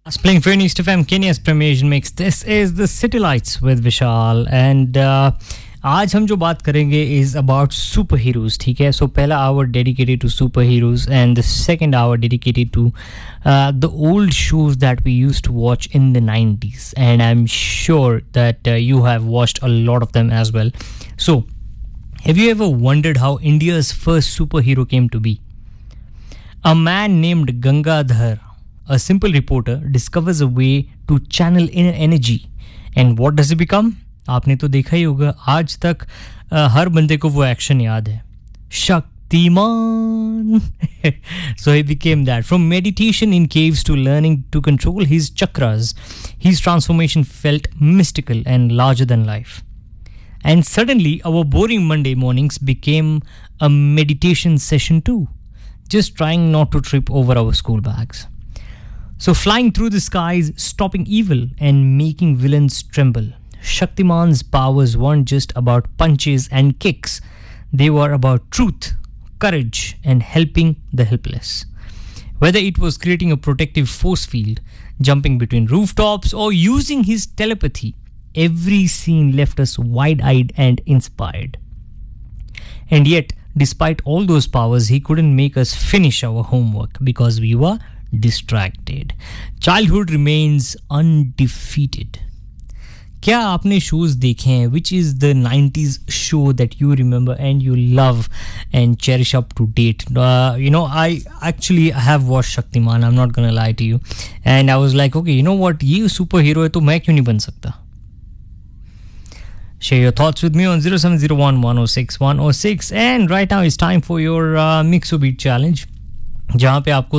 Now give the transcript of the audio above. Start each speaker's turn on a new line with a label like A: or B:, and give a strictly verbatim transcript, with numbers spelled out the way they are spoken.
A: Playing for East F M, Kenya's premier mix. This is the City Lights with Vishal, and uh, आज हम जो बात करेंगे is about superheroes. ठीक है, so पहला hour dedicated to superheroes and the second hour dedicated to uh, the old shows that we used to watch in the nineties, and I'm sure that uh, you have watched a lot of them as well. So, have you ever wondered how India's first superhero came to be? A man named Gangadhar, a simple reporter, discovers a way to channel inner energy. And what does he become? आपने तो देखा ही होगा, आज तक uh, हर बंदे को वो action याद है, Shaktimaan. So he became that. From meditation in caves to learning to control his chakras, his transformation felt mystical and larger than life. And suddenly our boring Monday mornings became a meditation session too, just trying not to trip over our school bags. So flying through the skies, stopping evil and making villains tremble. Shaktiman's powers weren't just about punches and kicks. They were about truth, courage and helping the helpless. Whether it was creating a protective force field, jumping between rooftops or using his telepathy, every scene left us wide-eyed and inspired. And yet, despite all those powers, he couldn't make us finish our homework because we were distracted. Childhood remains undefeated. क्या आपने shows देखे हैं? Which is the nineties show that you remember and you love and cherish up to date? Uh, you know, I actually have watched Shaktiman. I'm not gonna lie to you. And I was like, okay, you know what? ये superhero है तो मैं क्यों नहीं बन सकता? Share your thoughts with me on zero seven zero one one oh six one oh six. And right now it's time for your uh, Mix or Beat challenge, जहाँ पे आपको